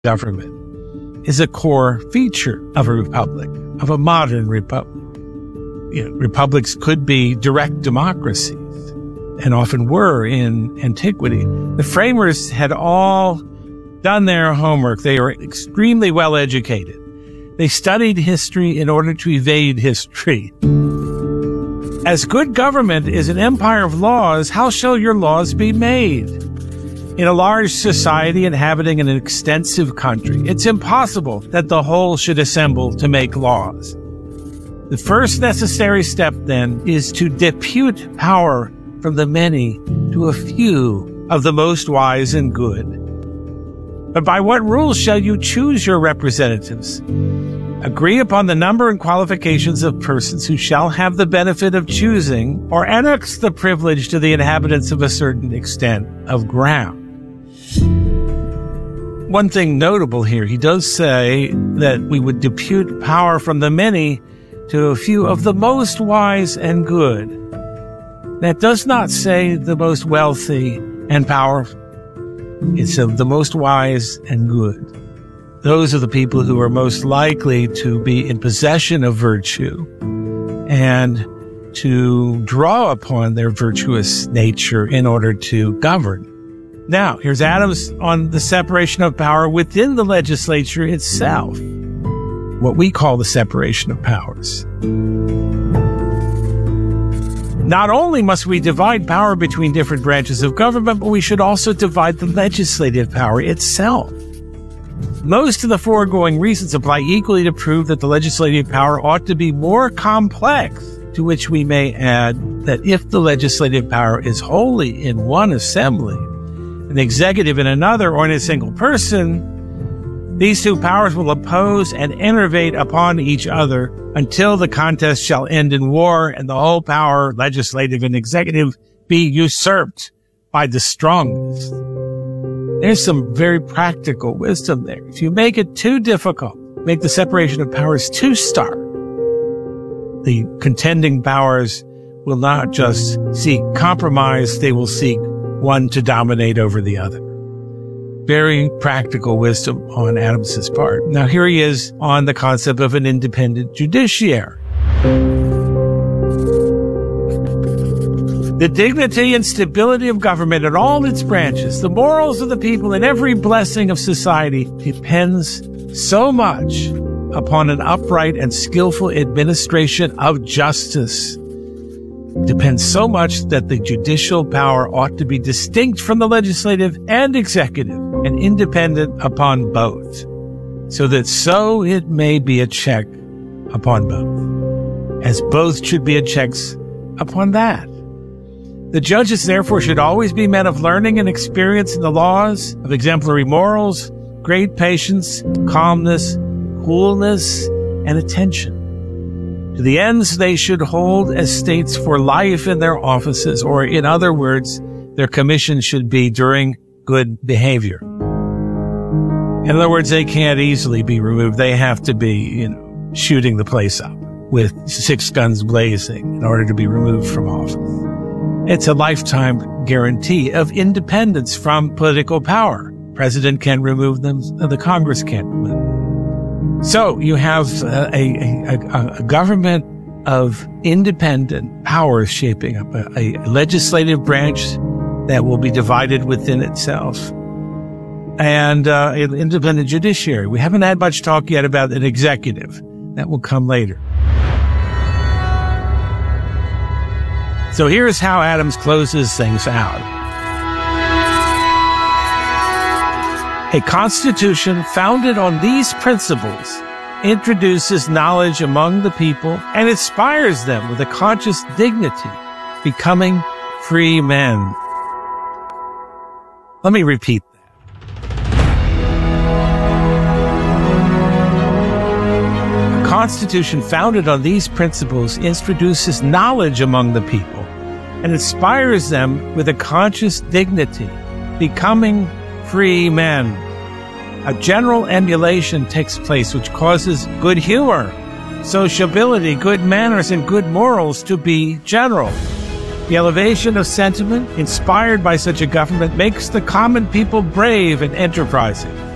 government is a core feature of a republic, of a modern republic. Republics could be direct democracies, and often were in antiquity. The framers had all done their homework. They were extremely well educated. They studied history in order to evade history. As good government is an empire of laws, how shall your laws be made? In a large society inhabiting an extensive country, it's impossible that the whole should assemble to make laws. The first necessary step, then, is to depute power from the many to a few of the most wise and good. But by what rules shall you choose your representatives? Agree upon the number and qualifications of persons who shall have the benefit of choosing, or annex the privilege to the inhabitants of a certain extent of ground. One thing notable here, he does say that we would depute power from the many to a few of the most wise and good. That does not say the most wealthy and powerful. It's of the most wise and good. Those are the people who are most likely to be in possession of virtue and to draw upon their virtuous nature in order to govern. Now, here's Adams on the separation of power within the legislature itself, what we call the separation of powers. Not only must we divide power between different branches of government, but we should also divide the legislative power itself. Most of the foregoing reasons apply equally to prove that the legislative power ought to be more complex, to which we may add that if the legislative power is wholly in one assembly, an executive in another, or in a single person, these two powers will oppose and enervate upon each other until the contest shall end in war and the whole power, legislative and executive, be usurped by the strongest. There's some very practical wisdom there. If you make it too difficult, make the separation of powers too stark, the contending powers will not just seek compromise, they will seek one to dominate over the other. Very practical wisdom on Adams's part. Now here he is on the concept of an independent judiciary. The dignity and stability of government in all its branches, the morals of the people, and every blessing of society depends so much upon an upright and skillful administration of justice. Depends so much that the judicial power ought to be distinct from the legislative and executive and independent upon both, so that so it may be a check upon both, as both should be a checks upon that. The judges, therefore, should always be men of learning and experience in the laws, of exemplary morals, great patience, calmness, coolness, and attention. To the ends they should hold estates for life in their offices, or in other words, their commission should be during good behavior. In other words, they can't easily be removed. They have to be, shooting the place up with 6 guns blazing in order to be removed from office. It's a lifetime guarantee of independence from political power. President can remove them, the Congress can't remove them. So you have a government of independent powers shaping up, a legislative branch that will be divided within itself, and an independent judiciary. We haven't had much talk yet about an executive. That will come later. So here's how Adams closes things out. A constitution founded on these principles introduces knowledge among the people and inspires them with a conscious dignity, becoming free men. Let me repeat that. A constitution founded on these principles introduces knowledge among the people and inspires them with a conscious dignity, becoming free men. A general emulation takes place which causes good humor, sociability, good manners, and good morals to be general. The elevation of sentiment inspired by such a government makes the common people brave and enterprising.